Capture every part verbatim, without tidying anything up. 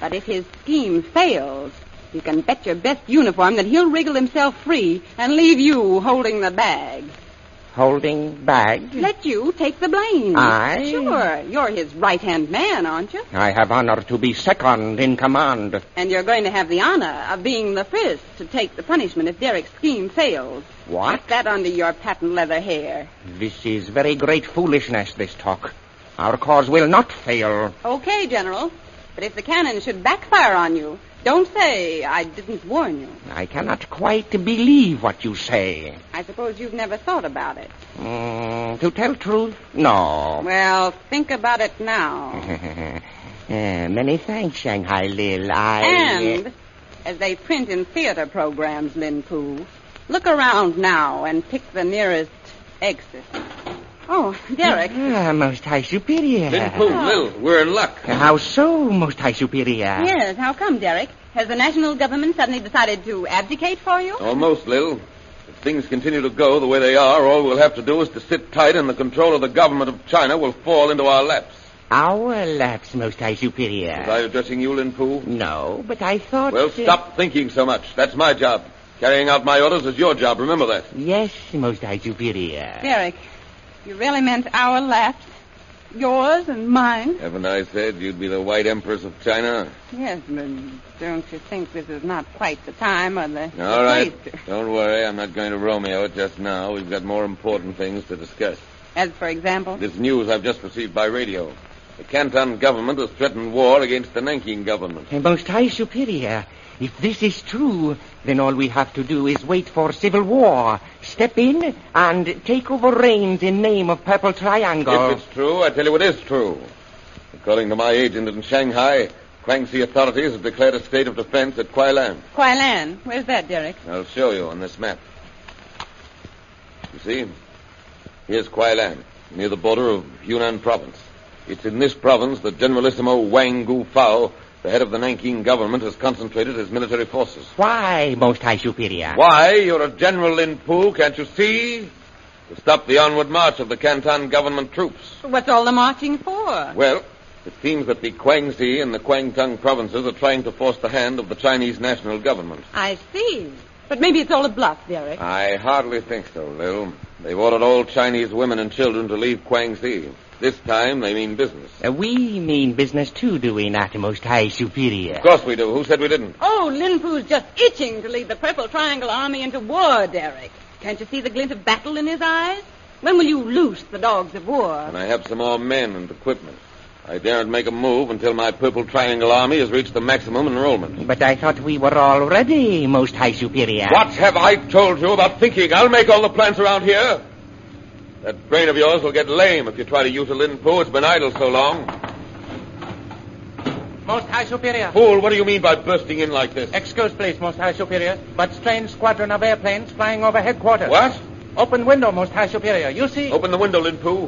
But if his scheme fails, you can bet your best uniform that he'll wriggle himself free and leave you holding the bag. Holding bag? Let you take the blame. I? Sure. You're his right-hand man, aren't you? I have honor to be second in command. And you're going to have the honor of being the first to take the punishment if Derek's scheme fails. What? Put that under your patent leather hair. This is very great foolishness, this talk. Our cause will not fail. Okay, General. But if the cannon should backfire on you, don't say I didn't warn you. I cannot quite believe what you say. I suppose you've never thought about it. Mm, to tell truth, no. Well, think about it now. uh, many thanks, Shanghai Lil. I... And, as they print in theater programs, Lin Poo, look around now and pick the nearest exit. Oh, Derek. Ah, Most High Superior. Lin Poo, Oh. Lil, we're in luck. How so, Most High Superior? Yes, how come, Derek? Has the national government suddenly decided to abdicate for you? Almost, Lil. If things continue to go the way they are, all we'll have to do is to sit tight and the control of the government of China will fall into our laps. Our laps, Most High Superior. Was I addressing you, Lin Poo? No, but I thought... Well, uh, stop thinking so much. That's my job. Carrying out my orders is your job. Remember that. Yes, Most High Superior. Derek, you really meant our laps? Yours and mine? Haven't I said you'd be the White Empress of China? Yes, but don't you think this is not quite the time or the... the All right. place to- Don't worry. I'm not going to Romeo it just now. We've got more important things to discuss. As, for example? This news I've just received by radio. The Canton government has threatened war against the Nanking government. Uh, Most High Superior, if this is true, then all we have to do is wait for civil war, step in, and take over reins in name of Purple Triangle. If it's true, I tell you it is true. According to my agent in Shanghai, Guangxi authorities have declared a state of defense at Kuailan. Kuailan. Where's that, Derek? I'll show you on this map. You see? Here's Kuailan, near the border of Yunnan province. It's in this province that Generalissimo Wang Gufao, the head of the Nanking government, has concentrated his military forces. Why, Most High Superior? Why? You're a general, Lin Poo, can't you see? To stop the onward march of the Canton government troops. What's all the marching for? Well, it seems that the Guangxi and the Guangdong provinces are trying to force the hand of the Chinese national government. I see. But maybe it's all a bluff, Derek. I hardly think so, Lil. They've ordered all Chinese women and children to leave Guangxi. This time, they mean business. Uh, we mean business, too, do we not, Most High Superior? Of course we do. Who said we didn't? Oh, Lin Poo's just itching to lead the Purple Triangle Army into war, Derek. Can't you see the glint of battle in his eyes? When will you loose the dogs of war? And I have some more men and equipment. I daren't make a move until my Purple Triangle Army has reached the maximum enrollment. But I thought we were all ready, Most High Superior. What have I told you about thinking? I'll make all the plans around here. That brain of yours will get lame if you try to use a Lin Poo. It's been idle so long. Most High Superior. Fool, what do you mean by bursting in like this? Excuse, please, Most High Superior, but strange squadron of airplanes flying over headquarters. What? Open window, Most High Superior. You see? Open the window, Lin Poo.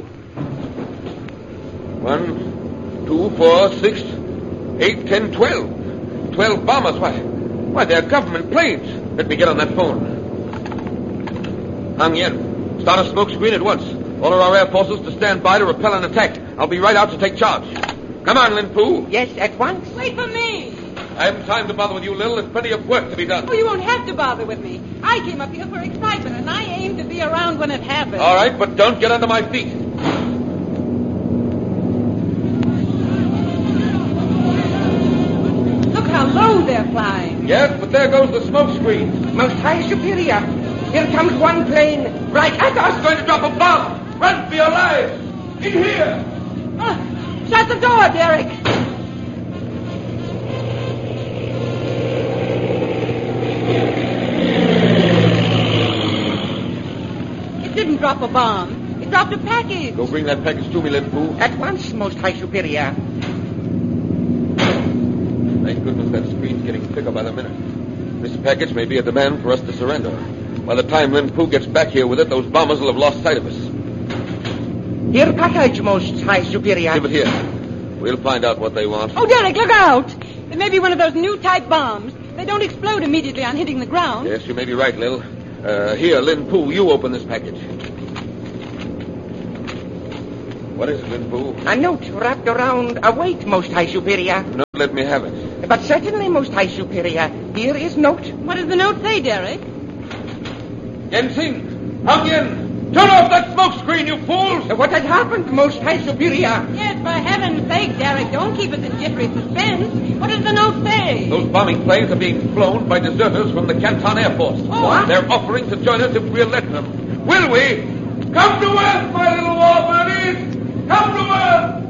One, two, four, six, eight, ten, twelve. Twelve bombers. Why? Why, they're government planes. Let me get on that phone. Hang Yen, start a smoke screen at once. Order our air forces to stand by to repel an attack. I'll be right out to take charge. Come on, Lin Poo. Yes, at once? Wait for me. I haven't time to bother with you, Lil. There's plenty of work to be done. Oh, you won't have to bother with me. I came up here for excitement, and I aim to be around when it happens. All right, but don't get under my feet. Look how low they're flying. Yes, but there goes the smoke screen. Most High Superior, here comes one plane right at It's us. going to drop a bomb. Run for your lives. In here. Oh, shut the door, Derek. It didn't drop a bomb. It dropped a package. Go bring that package to me, Lin Poo. At once, Most High Superior. Thank goodness that screen's getting thicker by the minute. This package may be a demand for us to surrender. By the time Lin Poo gets back here with it, those bombers will have lost sight of us. Here package, Most High Superior. Give it here. We'll find out what they want. Oh, Derek, look out. It may be one of those new type bombs. They don't explode immediately on hitting the ground. Yes, you may be right, Lil. Uh, here, Lin Poo, you open this package. What is it, Lin Poo? A note wrapped around a weight, Most High Superior. No, let me have it. But certainly, Most High Superior, here is note. What does the note say, Derek? Jensen, again! Turn off that smoke screen, you fools! What has happened, Most High Superior? Yes, for heaven's sake, Derek, don't keep us in jittery suspense. What does the note say? Those bombing planes are being flown by deserters from the Canton Air Force. Oh, what? They're offering to join us if we'll let them. Will we? Come to us, my little war birdies! Come to us!